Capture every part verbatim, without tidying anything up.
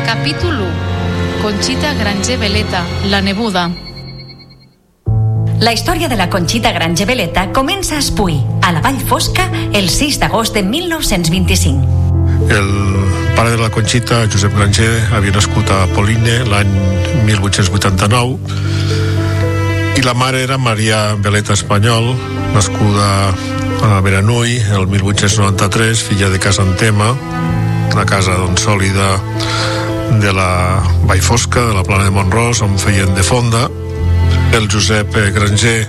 Capítol u. Conxita Granger Veleta, la nebuda. La història de la Conxita Granger Veleta comença a Espuy, a la Vall Fosca, el sis d'agost de mil nou-cents vint-i-cinc. El pare de la Conxita, Josep Granger, havia nascut a Poline l'any mil vuit-cents vuitanta-nou i la mare era Maria Veleta Espanyol, nascuda a Beranui el mil vuit-cents noranta-tres, filla de Casa Antema, una casa doncs, sòlida de la Vall Fosca, de la Plana de Mont-ros, on feien de fonda. El Josep Granger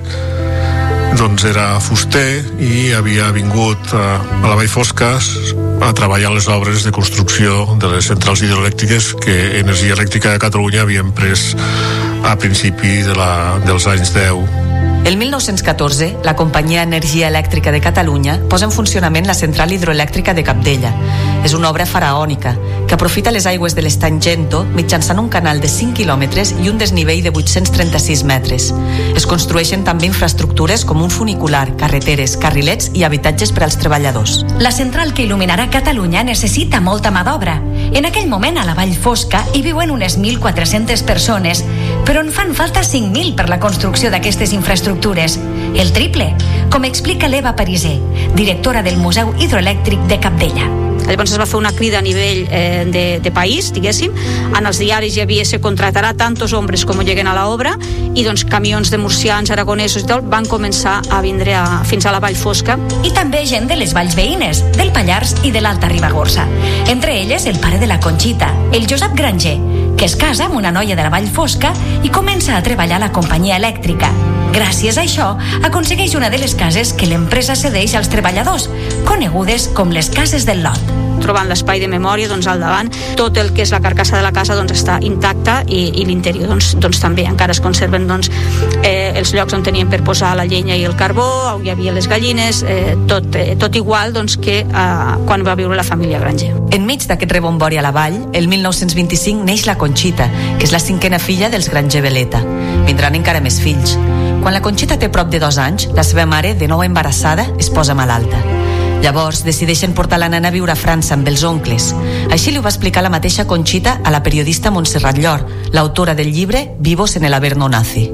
doncs era fuster i havia vingut a, a la Vall Fosca a treballar les obres de construcció de les centrals hidroelèctriques que Energia Elèctrica de Catalunya havien pres a principi de la, dels anys deu. El mil nou-cents catorze, la companyia Energia Elèctrica de Catalunya posa en funcionament la central hidroelèctrica de Capdella. És una obra faraònica que aprofita les aigües de l'estany Gento mitjançant un canal de cinc quilòmetres i un desnivell de vuit-cents trenta-sis metres. Es construeixen també infraestructures com un funicular, carreteres, carrilets i habitatges per als treballadors. La central que il·luminarà Catalunya necessita molta mà d'obra. En aquell moment, a la Vall Fosca hi viuen unes mil quatre-centes persones, però en fan falta cinc mil per la construcció d'aquestes infraestructures. El triple, com explica l'Eva Pariser, directora del Museu Hidroelèctric de Capdella. Llavors es va fer una crida a nivell eh, de, de país, diguéssim. En els diaris hi havia se contratarà tantos hombres com lleguen a l'obra i doncs camions de murcians, aragonesos i tot van començar a vindre a, fins a la Vall Fosca. I també gent de les valls veïnes, del Pallars i de l'Alta Ribagorça. Entre elles el pare de la Conxita, el Josep Granger, que es casa amb una noia de la Vall Fosca i comença a treballar a la companyia elèctrica. Gràcies a això, aconsegueix una de les cases que l'empresa cedeix als treballadors, conegudes com les cases del lot. Trobant l'espai de memòria doncs, al davant, tot el que és la carcassa de la casa doncs, està intacta i, i l'interior doncs, doncs, també encara es conserven doncs, eh, els llocs on tenien per posar la llenya i el carbó, on hi havia les gallines, eh, tot, eh, tot igual doncs, que eh, quan va viure la família Granger. Enmig d'aquest rebombori a la vall, el mil nou-cents vint-i-cinc neix la Conxita, que és la cinquena filla dels Granger Veleta. Vindran encara més fills. Quan la Conxita té prop de dos anys, la seva mare, de nou embarassada, es posa malalta. Llavors decideixen portar la nena a viure a França amb els oncles. Així li ho va explicar la mateixa Conxita a la periodista Montserrat Llor, l'autora del llibre Vivos en el Averno Nazi.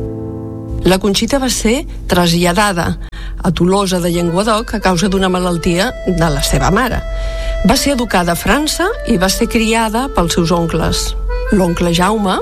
La Conxita va ser traslladada a Tolosa de Llenguadoc a causa d'una malaltia de la seva mare. Va ser educada a França i va ser criada pels seus oncles, l'oncle Jaume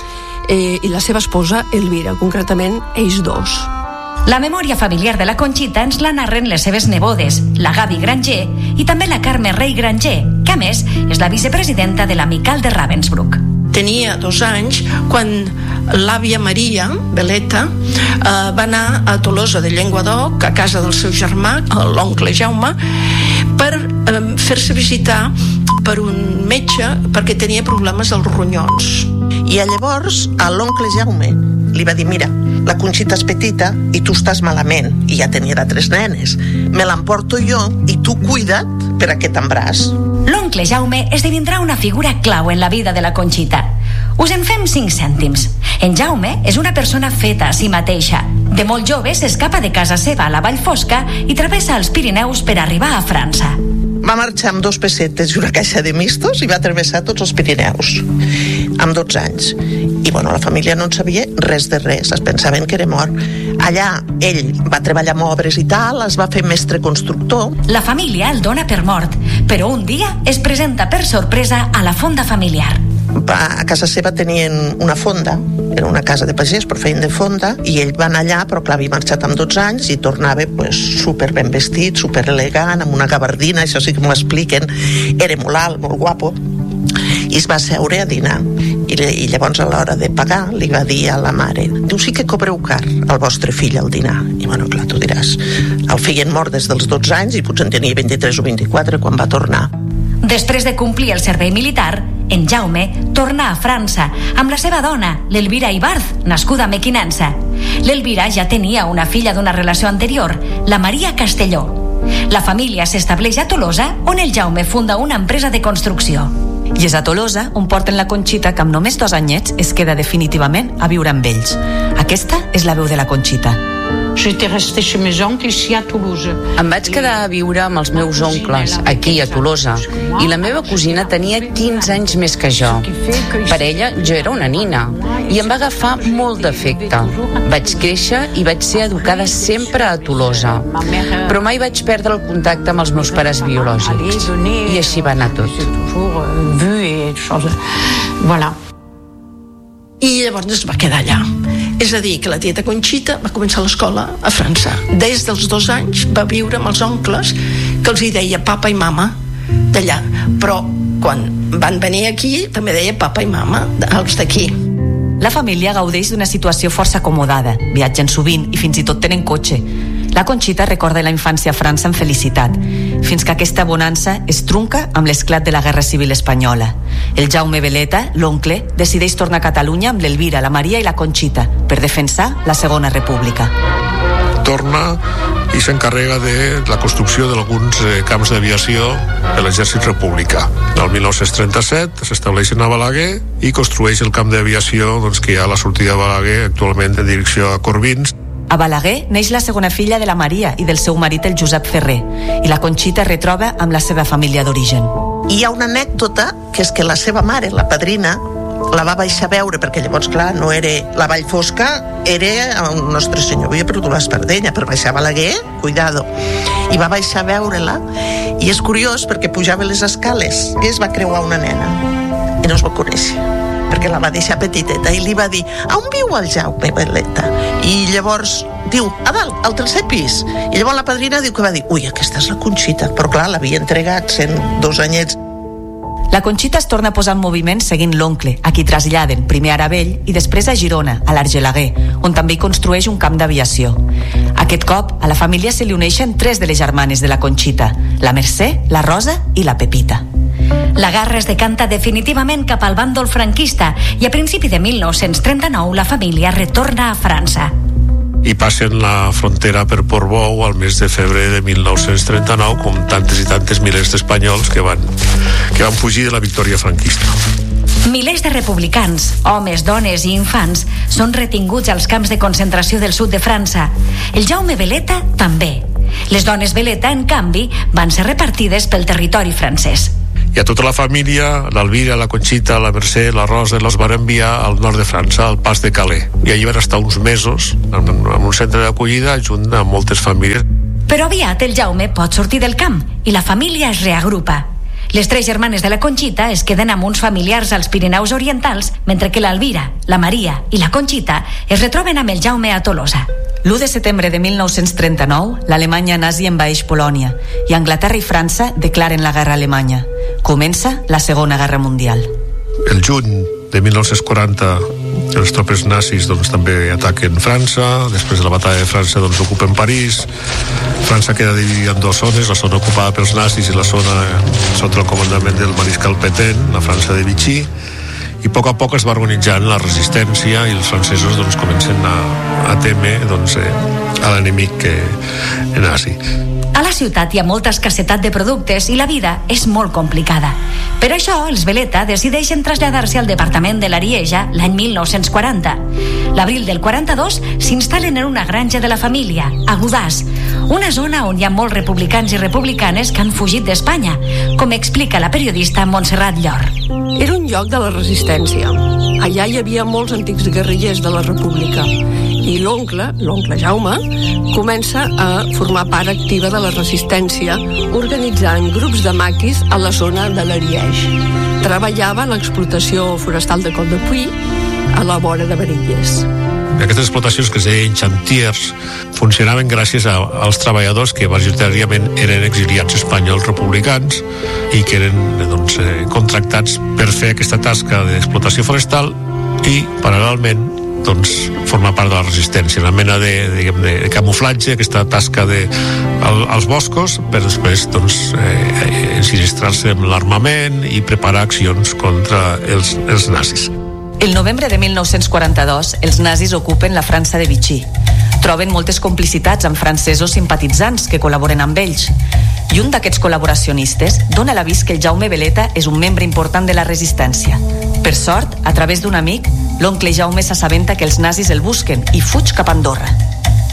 eh, i la seva esposa Elvira, concretament ells dos. La memòria familiar de la Conxita ens la narren les seves nebodes, la Gavi Granger i també la Carme Rey Granger, que a més és la vicepresidenta de l'Amical de Ravensbrück. Tenia dos anys quan l'àvia Maria Veleta eh, va anar a Tolosa de Llenguadoc, a casa del seu germà, l'oncle Jaume, per eh, fer-se visitar per un metge perquè tenia problemes als ronyons. I llavors l'oncle Jaume li va dir: mira, la Conxita és petita i tu estàs malament, i ja tenia tres nenes, me l'emporto jo i tu cuida't per aquest embràs. L'oncle Jaume esdevindrà una figura clau en la vida de la Conxita. Us en fem cinc cèntims. En Jaume és una persona feta a si mateixa. De molt jove s'escapa de casa seva a la Vall Fosca i travessa els Pirineus per arribar a França. Va marxar amb dos pessetes i una caixa de mistos i va travessar tots els Pirineus amb dotze anys. I bueno, la família no en sabia res de res, es pensaven que era mort. Allà ell va treballar amb obres i tal, es va fer mestre constructor. La família el dona per mort, però un dia es presenta per sorpresa a la fonda familiar. A casa seva tenien una fonda, era una casa de pagès, però feien de fonda, i ell va anar allà, però clar, havia marxat amb dotze anys i tornava pues, super ben vestit, super elegant, amb una gabardina, això sí que m'ho expliquen, era molt alt, molt guapo, i es va seure a dinar. I, i llavors a l'hora de pagar li va dir a la mare: diu, sí que cobreu car al vostre fill al dinar. I bueno, clar, tu diràs, el feien mort des dels dotze anys i potser en tenia vint-i-tres o vint-i-quatre quan va tornar. Després de complir el servei militar, en Jaume torna a França amb la seva dona, l'Elvira Ibarz, nascuda a Mequinensa. L'Elvira ja tenia una filla d'una relació anterior, la Maria Castelló. La família s'estableix a Tolosa, on el Jaume funda una empresa de construcció. I és a Tolosa on porten la Conxita, que amb només dos anyets es queda definitivament a viure amb ells. Aquesta és la veu de la Conxita. J'étais restée chez mes oncles ici à Toulouse. Em vaig quedar a viure amb els meus oncles, aquí a Tolosa, i la meva cosina tenia quinze anys més que jo. Per ella, jo era una nina, i em va agafar molt d'afecte. Vaig créixer i vaig ser educada sempre a Tolosa, però mai vaig perdre el contacte amb els meus pares biològics. I així va anar tot. Voilà. I llavors es va quedar allà. És a dir, que la tieta Conxita va començar l'escola a França. Des dels dos anys va viure amb els oncles, que els hi deia papa i mama d'allà. Però quan van venir aquí també deia papa i mama, els d'aquí. La família gaudeix d'una situació força acomodada. Viatgen sovint i fins i tot tenen cotxe. La Conxita recorda la infància a França amb felicitat, fins que aquesta bonança es trunca amb l'esclat de la Guerra Civil Espanyola. El Jaume Beleta, l'oncle, decideix tornar a Catalunya amb l'Elvira, la Maria i la Conxita per defensar la Segona República. Torna i s'encarrega de la construcció d'alguns camps d'aviació de l'exèrcit republicà. El mil nou-cents trenta-set s'estableixen a Balaguer i construeix el camp d'aviació doncs, que hi ha a la sortida de Balaguer, actualment en direcció a Corbins. A Balaguer neix la segona filla de la Maria i del seu marit, el Josep Ferrer, i la Conxita es retroba amb la seva família d'origen. I hi ha una anècdota, que és que la seva mare, la padrina, la va baixar a veure, perquè llavors, clar, no era la Vall Fosca, era el Nostre Senyor, havia perdut l'Espardenya, per baixar a Balaguer, cuidado. I va baixar a veure-la, i és curiós perquè pujava les escales i es va creuar una nena, i no es va conèixer, perquè la va deixar petiteta, i li va dir, on viu el Jaume Beleta? I llavors diu, a dalt, al tercer pis. I llavors la padrina diu que va dir, ui, aquesta és la Conxita, però clar, l'havia entregat sent dos anyets. La Conxita es torna a posar en moviment seguint l'oncle, a qui traslladen primer a Aravell i després a Girona, a l'Argelaguer, on també hi construeix un camp d'aviació. Aquest cop, a la família se li uneixen tres de les germanes de la Conxita, la Mercè, la Rosa i la Pepita. La guerra es decanta definitivament cap al bàndol franquista i a principi de mil nou-cents trenta-nou la família retorna a França. I passen la frontera per Portbou al mes de febrer de mil nou-cents trenta-nou, com tantes i tantes milers d'espanyols que van, que van fugir de la victòria franquista. Milers de republicans, homes, dones i infants, són retinguts als camps de concentració del sud de França. El Jaume Beleta també. Les dones Beleta, en canvi, van ser repartides pel territori francès. I a tota la família, l'Elvira, la Conxita, la Mercè, la Rosa, els van enviar al nord de França, al Pas de Calais. I allí van estar uns mesos en, en un centre d'acollida junt amb moltes famílies. Però aviat el Jaume pot sortir del camp i la família es reagrupa. Les tres germanes de la Conxita es queden amb uns familiars als Pirineus Orientals, mentre que l'Elvira, la Maria i la Conxita es retroben amb el Jaume a Tolosa. L'u de setembre de mil nou-cents trenta-nou, l'Alemanya nazi envaeix Polònia i Anglaterra i França declaren la guerra alemanya. Comença la Segona Guerra Mundial. El juny de mil nou-cents quaranta, les tropes nazis doncs, també ataquen França. Després de la batalla de França doncs, ocupen París. França queda dividida en dues zones, la zona ocupada pels nazis i la zona sota el comandament del mariscal Pétain, la França de Vichy. I a poc a poc es va organitzant la resistència i els francesos doncs, comencen a, a temer doncs, eh, a l'enemic eh, nazi. A la ciutat hi ha molta escassetat de productes i la vida és molt complicada. Per això, els Beleta decideixen traslladar-se al departament de l'Arieja l'any mil nou-cents quaranta. L'abril del quaranta-dos s'instal·len en una granja de la família, a Godàs, una zona on hi ha molts republicans i republicanes que han fugit d'Espanya, com explica la periodista Montserrat Llor. Era un lloc de la resistència. Allà hi havia molts antics guerrillers de la República i l'oncle, l'oncle Jaume, comença a formar part activa de la resistència organitzant grups de maquis a la zona de l'Ariège. Treballava a l'explotació forestal de Col de Puy a la vora de Varilles. Aquestes explotacions que es deien xantiers funcionaven gràcies a, als treballadors que majoritàriament eren exiliats espanyols republicans i que eren doncs, eh, contractats per fer aquesta tasca d'explotació forestal i, paral·lelment, doncs, formar part de la resistència, una mena de, diguem, de camuflatge, aquesta tasca de, al, als boscos, per després doncs, eh, ensinistrar-se amb l'armament i preparar accions contra els, els nazis. El novembre de mil nou-cents quaranta-dos, els nazis ocupen la França de Vichy. Troben moltes complicitats amb francesos simpatitzants que col·laboren amb ells. I un d'aquests col·laboracionistes dona l'avís que el Jaume Beleta és un membre important de la resistència. Per sort, a través d'un amic, l'oncle Jaume s'assabenta que els nazis el busquen i fuig cap a Andorra.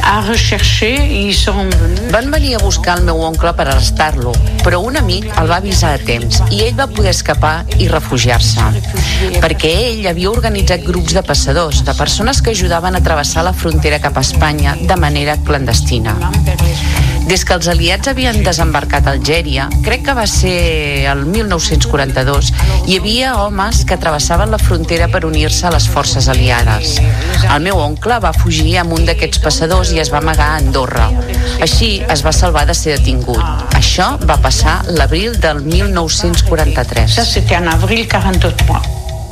Van venir a buscar el meu oncle per arrestar-lo, però un amic el va avisar a temps i ell va poder escapar i refugiar-se, perquè ell havia organitzat grups de passadors, de persones que ajudaven a travessar la frontera cap a Espanya de manera clandestina. Des que els aliats havien desembarcat a Algèria, crec que va ser el mil nou-cents quaranta-dos, hi havia homes que travessaven la frontera per unir-se a les forces aliades. El meu oncle va fugir amb un d'aquests passadors i es va amagar a Andorra. Així es va salvar de ser detingut. Això va passar l'abril del mil nou-cents quaranta-tres. Ça, c'était en avril quarante-trois.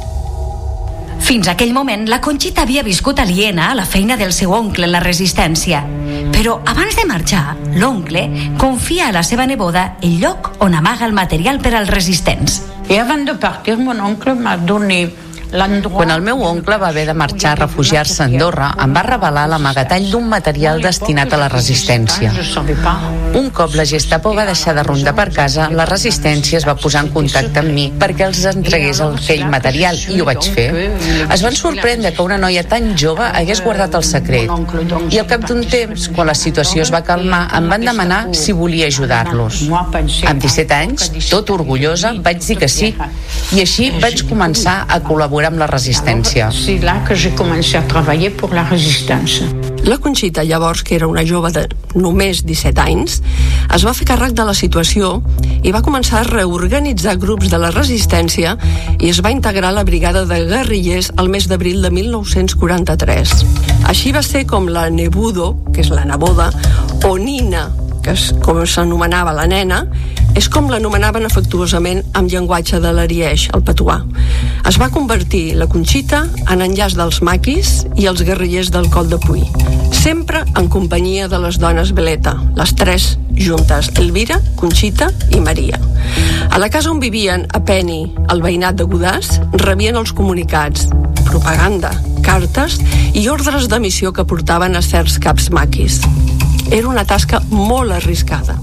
Fins aquell moment, la Conxita havia viscut aliena a la feina del seu oncle en la resistència. Però abans de marxar, l'oncle confia a la seva neboda el lloc on amaga el material per als resistents. Et avant de partir, mon oncle m'a donné Quan el meu oncle va haver de marxar a refugiar-se a Andorra, em va revelar l'amagatall d'un material destinat a la resistència. Un cop la Gestapo va deixar de rondar per casa, la resistència es va posar en contacte amb mi perquè els entregués aquell material, i ho vaig fer. Es van sorprendre que una noia tan jove hagués guardat el secret, i al cap d'un temps, quan la situació es va calmar, em van demanar si volia ajudar-los. Amb disset anys, tot orgullosa, vaig dir que sí, i així vaig començar a col·laborar amb la resistència. C'est là que j'ai commencé à travailler pour la résistance. La Conxita, llavors, que era una jove de només disset anys, es va fer càrrec de la situació i va començar a reorganitzar grups de la resistència i es va integrar a la brigada de guerrillers al mes d'abril de mil nou-cents quaranta-tres. Així va ser com la Nebudo, que és la neboda, o Nina, que és com s'anomenava la nena, és com l'anomenaven afectuosament amb llenguatge de l'Ariège, el patuà. Es va convertir la Conxita en enllaç dels maquis i els guerrillers del Col de Puy, sempre en companyia de les dones Veleta, les tres juntes, Elvira, Conxita i Maria. A la casa on vivien a Peni, el veïnat de Godàs, rebien els comunicats, propaganda, cartes i ordres de missió que portaven a certs caps maquis. Era una tasca molt arriscada.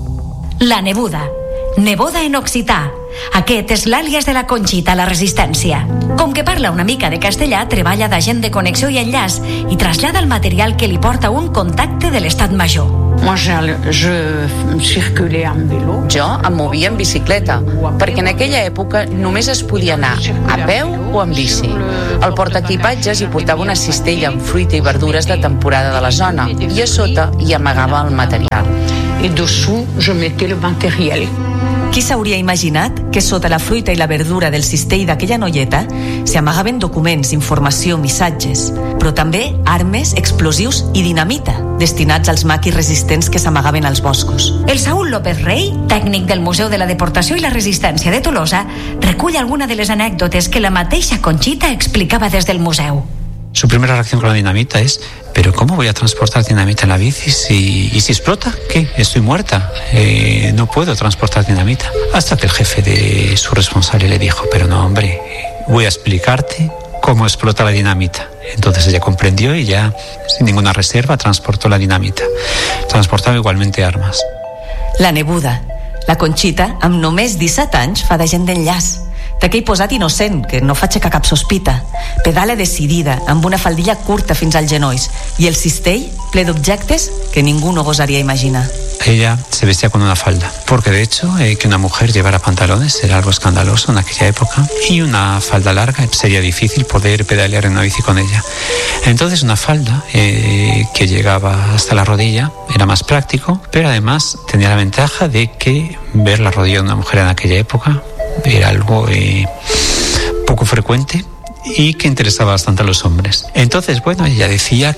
La Nebuda, neboda en occità. Aquest és l'àlies de la Conxita a la resistència. Com que parla una mica de castellà, treballa d'agent de connexió i enllaç i trasllada el material que li porta un contacte de l'estat major. Moi, je, je circulais en vélo. Jo em movia en bicicleta, perquè en aquella època només es podia anar a peu o en bici. Al portaequipatges hi portava una cistella amb fruita i verdures de temporada de la zona i a sota hi amagava el material. Et dessous, je mettais le matériel. Qui s'hauria imaginat que sota la fruita i la verdura del cistell d'aquella noieta s'hi amagaven documents, informació, missatges, però també armes, explosius i dinamita destinats als maquis resistents que s'amagaven als boscos. El Saúl López Rey, tècnic del Museu de la Deportació i la Resistència de Tolosa, recull alguna de les anècdotes que la mateixa Conxita explicava des del museu. Su primera reacción con la dinamita es: ¿pero cómo voy a transportar dinamita en la bici? Si, ¿Y si explota? ¿Qué? Estoy muerta. Eh, no puedo transportar dinamita. Hasta que el jefe de su responsable le dijo: pero no, hombre, voy a explicarte cómo explota la dinamita. Entonces ella comprendió y ya, sin ninguna reserva, transportó la dinamita. Transportaba igualmente armas. La Nebuda, la Conxita, amb només disset anys, fa d'agent d'enllaç. D'aquell posat innocent, que no fa aixecar cap sospita. Pedala decidida, amb una faldilla curta fins als genolls, i el cistell ple d'objectes que ningú no gosaria imaginar. Ella se vestía con una falda, porque de hecho eh, que una mujer llevara pantalones era algo escandaloso en aquella época, y una falda larga sería difícil poder pedalear en una bici con ella. Entonces una falda eh, que llegaba hasta la rodilla era más práctico, pero además tenía la ventaja de que ver la rodilla de una mujer en aquella época era algo eh, poco frecuente y que interesaba bastante a los hombres. Entonces, bueno, ella decía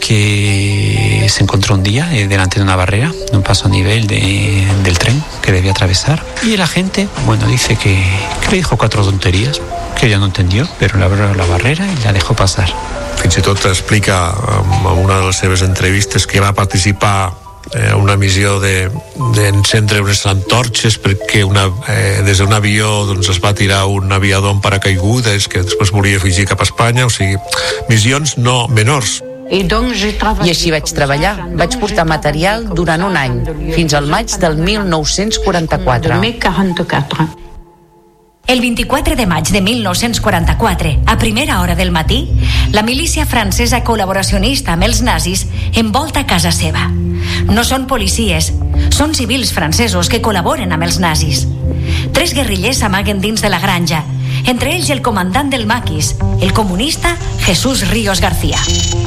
que se encontró un día eh, delante de una barrera, de un paso a nivel de, del tren que debía atravesar, y el agente, bueno, dice que, que le dijo cuatro tonterías que ella no entendió, pero le abrió la barrera y la dejó pasar. Fins i tot explica en una de les seves entrevistes que va participar en una missió d'encendre de, unes antorxes perquè una, eh, des d'un avió doncs, es va tirar un aviador en paracaigudes que després volia fugir cap a Espanya, o sigui, missions no menors. I així vaig treballar. Vaig portar material durant un any, fins al maig del mil nou-cents quaranta-quatre. El vint-i-quatre de maig de mil nou-cents quaranta-quatre, a primera hora del matí, la milícia francesa col·laboracionista amb els nazis envolta casa seva. No són policies, són civils francesos que col·laboren amb els nazis. Tres guerrillers s'amaguen dins de la granja, entre ells el comandant del maquis, el comunista Jesús Ríos García.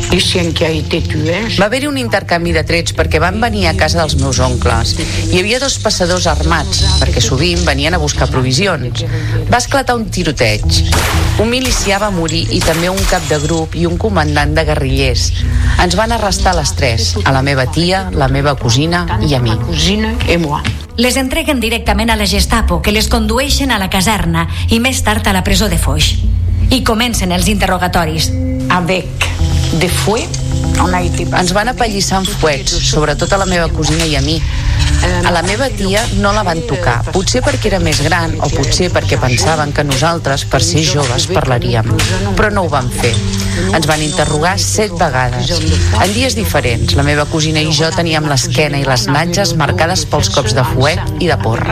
Va haver-hi un intercanvi de trets perquè van venir a casa dels meus oncles. Hi havia dos passadors armats, perquè sovint venien a buscar provisions. Va esclatar un tiroteig. Un milicià va morir i també un cap de grup i un comandant de guerrillers. Ens van arrestar les tres, a la meva tia, la meva cosina i a mi. Les entreguen directament a la Gestapo, que les condueixen a la caserna i més tard a la presó de Foix. I comencen els interrogatoris. Avec des fouets, on a été... Ens van apallissar amb fuets, sobretot a la meva cosina i a mi. A la meva tia no la van tocar, potser perquè era més gran o potser perquè pensaven que nosaltres, per ser joves, parlaríem. Però no ho van fer. Ens van interrogar set vegades, en dies diferents. La meva cosina i jo teníem l'esquena i les natges marcades pels cops de fuet i de porra.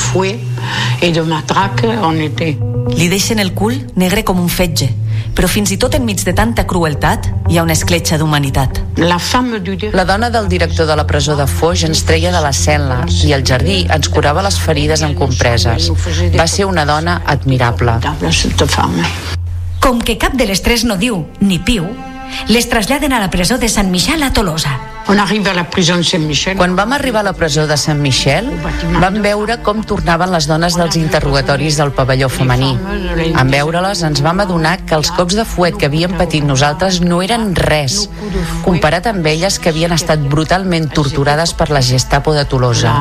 Li deixen el cul negre com un fetge, però fins i tot enmig de tanta crueltat hi ha una escletxa d'humanitat. La dona del director de la presó de Foix ens treia de la cel·la i al jardí ens curava les ferides amb compreses. Va ser una dona admirable. Com que cap de les tres no diu ni piu, les traslladen a la presó de Sant Michel a Tolosa. Quan vam arribar a la presó de Sant Michel, vam veure com tornaven les dones dels interrogatoris del pavelló femení. En veure-les ens vam adonar que els cops de fuet que havíem patit nosaltres no eren res, comparat amb elles que havien estat brutalment torturades per la Gestapo de Tolosa.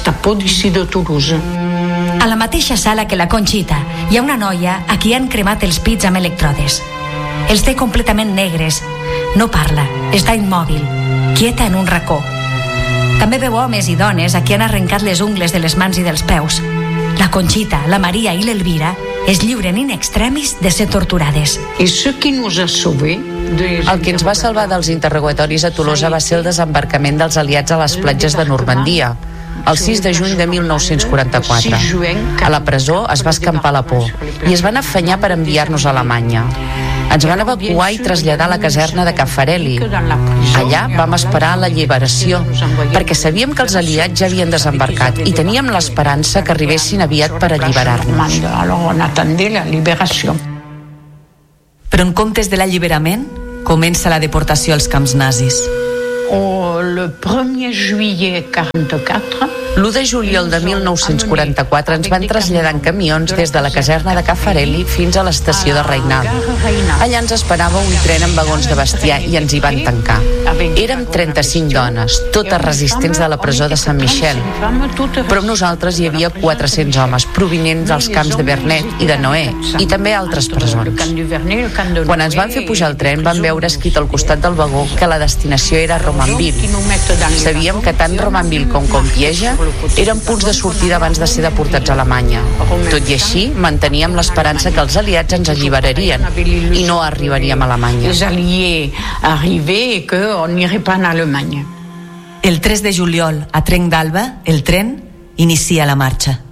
A la mateixa sala que la Conxita hi ha una noia a qui han cremat els pits amb electrodes. Els té completament negres. No parla, està immòbil, quieta en un racó. També veu homes i dones a qui han arrencat les ungles de les mans i dels peus. La Conxita, la Maria i l'Elvira es lliuren in extremis de ser torturades. El que ens va salvar dels interrogatoris a Tolosa va ser el desembarcament dels aliats a les platges de Normandia, el sis de juny de mil nou-cents quaranta-quatre. A la presó es va escampar la por i es van afanyar per enviar-nos a Alemanya. Ens van evacuar i traslladar a la caserna de Caffarelli. Allà vam esperar la lliberació, perquè sabíem que els aliats ja havien desembarcat i teníem l'esperança que arribessin aviat per alliberar-nos. Però en comptes de l'alliberament, comença la deportació als camps nazis. Le premier juillet quarante-quatre, l'u de juliol de mil nou-cents quaranta-quatre ens van traslladar en camions des de la caserna de Caffarelli fins a l'estació de Reinal. Allà ens esperava un tren amb vagons de bestiar i ens hi van tancar. Érem trenta-cinc dones, totes resistents de la presó de Sant Michel, però amb nosaltres hi havia quatre-cents homes provinents dels camps de Vernet i de Noé i també altres presons. Quan ens van fer pujar al tren vam veure escrit al costat del vagó que la destinació era Romanville. Sabíem que tant Romanville com Compiègne eren punts de sortida abans de ser deportats a Alemanya. Tot i així, manteníem l'esperança que els aliats ens alliberarien i no arribaríem a Alemanya. El tres de juliol, a Trenc d'Alba, el tren inicia la marxa.